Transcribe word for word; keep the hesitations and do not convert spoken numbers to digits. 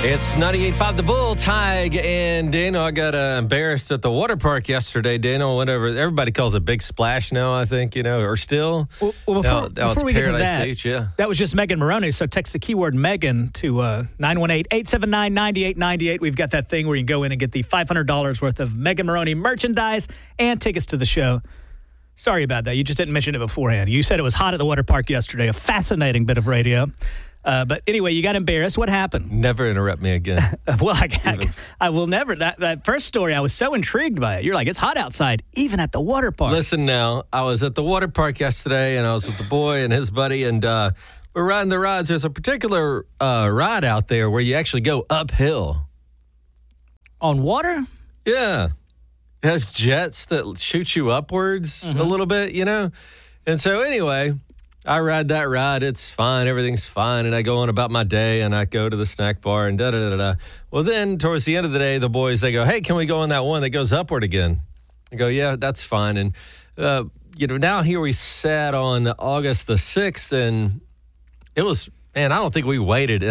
It's ninety-eight point five The Bull, Tig and Daniel. I got uh, embarrassed at the water park yesterday, Daniel. Whatever. Everybody calls it Big Splash now, I think, you know, or still. Well, well before, now, now before we Paradise get to that, Beach, yeah. that was just Megan Maroney. So text the keyword Megan to uh, nine one eight, eight seven nine, nine eight nine eight. We've got that thing where you can go in and get the five hundred dollars worth of Megan Maroney merchandise and tickets to the show. Sorry about that. You just didn't mention it beforehand. You said it was hot at the water park yesterday. A fascinating bit of radio. Uh, but anyway, you got embarrassed. What happened? Never interrupt me again. well, I, I, I will never. That, that first story, I was so intrigued by it. You're like, it's hot outside, even at the water park. Listen now, I was at the water park yesterday, and I was with the boy and his buddy, and uh, we're riding the rides. There's a particular uh, ride out there where you actually go uphill. On water? Yeah. It has jets that shoot you upwards mm-hmm. a little bit, you know? And so anyway, I ride that ride. It's fine. Everything's fine. And I go on about my day, and I go to the snack bar and da-da-da-da. Well, then towards the end of the day, the boys, they go, hey, can we go on that one that goes upward again? I go, yeah, that's fine. And, uh, you know, now here we sat on August the sixth, and it was, man, I don't think we waited